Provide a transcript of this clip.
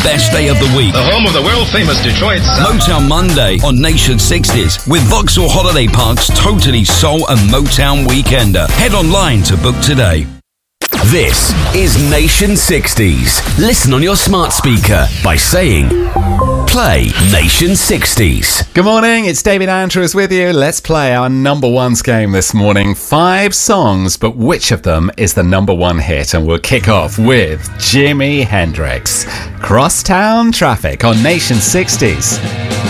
best day of the week. The home of the world-famous Detroit Sound. Motown Monday on Nation 60s with Vauxhall Holiday Park's Totally Soul and Motown Weekender. Head online to book today. This is Nation 60s. Listen on your smart speaker by saying, play Nation 60s. Good morning, it's David Andrews with you. Let's play our number ones game this morning. 5 songs, but which of them is the number one hit? And we'll kick off with Jimi Hendrix. Crosstown Traffic on Nation 60s.